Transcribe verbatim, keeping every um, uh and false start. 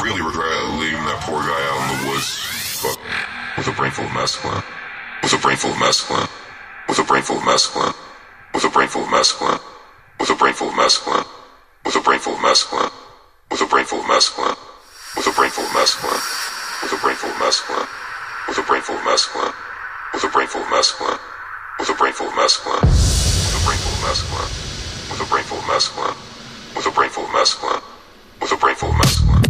really regret leaving that poor guy out in the woods. Fuck. With a brain full of mescaline. With a brain full of mescaline. With a brain full of mescaline. With a brain full of mescaline. With a brain full of mescaline. With a brain full of mescaline. With a brain full of mescaline. With a brain full of mescaline. With a brain full of mescaline. With a brain full of mescaline. With a brain full of mescaline. With a brain full of mescaline. With a brain full of mescaline. With a brain full of mescaline. With a brain full of mescaline. With a brain full of mescaline.